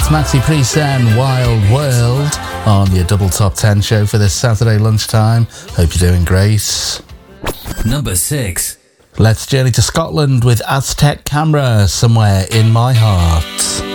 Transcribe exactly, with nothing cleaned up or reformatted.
That's Maxi Priest and Wild World on your Double Top ten show for this Saturday lunchtime. Hope you're doing great. Number six. Let's journey to Scotland with Aztec Camera, Somewhere in My Heart.